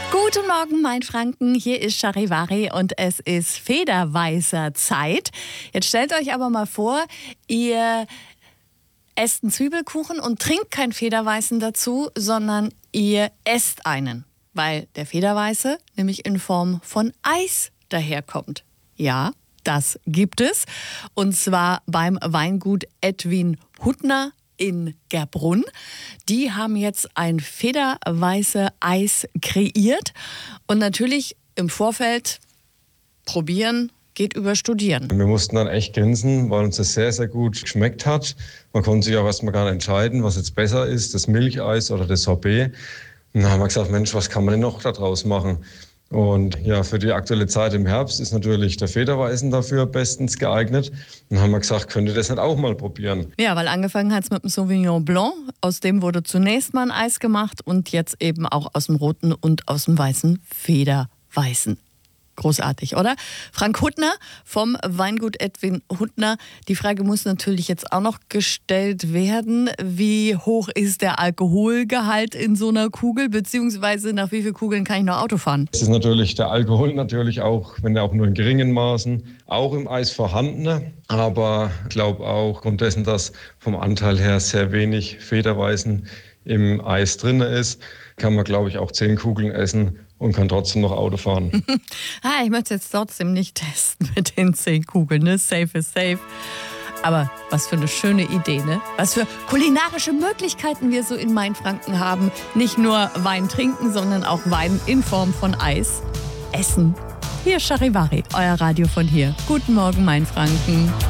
Guten Morgen, mein Franken. Hier ist Charivari und es ist Federweißer Zeit. Jetzt stellt euch aber mal vor, ihr esst einen Zwiebelkuchen und trinkt keinen Federweißen dazu, sondern ihr esst einen, weil der Federweiße nämlich in Form von Eis daherkommt. Ja, das gibt es. Und zwar beim Weingut Edwin Huttner in Gerbrunn. Die haben jetzt ein federweiße Eis kreiert. Und natürlich im Vorfeld probieren geht über Studieren. Wir mussten dann echt grinsen, weil uns das sehr, sehr gut geschmeckt hat. Man konnte sich auch erstmal gar nicht entscheiden, was jetzt besser ist, das Milcheis oder das Sorbet. Und dann haben wir gesagt, Mensch, was kann man denn noch daraus machen? Und ja, für die aktuelle Zeit im Herbst ist natürlich der Federweißen dafür bestens geeignet. Und dann haben wir gesagt, könnt ihr das nicht auch mal probieren? Ja, weil angefangen hat es mit dem Sauvignon Blanc. Aus dem wurde zunächst mal ein Eis gemacht und jetzt eben auch aus dem roten und aus dem weißen Federweißen. Großartig, oder? Frank Huttner vom Weingut Edwin Huttner. Die Frage muss natürlich jetzt auch noch gestellt werden. Wie hoch ist der Alkoholgehalt in so einer Kugel? Beziehungsweise nach wie vielen Kugeln kann ich noch Auto fahren? Es ist natürlich der Alkohol natürlich auch, wenn er auch nur in geringen Maßen, auch im Eis vorhanden. Aber ich glaube auch aufgrund dessen, dass vom Anteil her sehr wenig Federweißen im Eis drin ist, kann man, glaube ich, auch 10 Kugeln essen und kann trotzdem noch Auto fahren. Ich möchte es jetzt trotzdem nicht testen mit den 10 Kugeln, ne? Safe is safe. Aber was für eine schöne Idee, ne? Was für kulinarische Möglichkeiten wir so in Mainfranken haben. Nicht nur Wein trinken, sondern auch Wein in Form von Eis essen. Hier Charivari, euer Radio von hier. Guten Morgen, Mainfranken.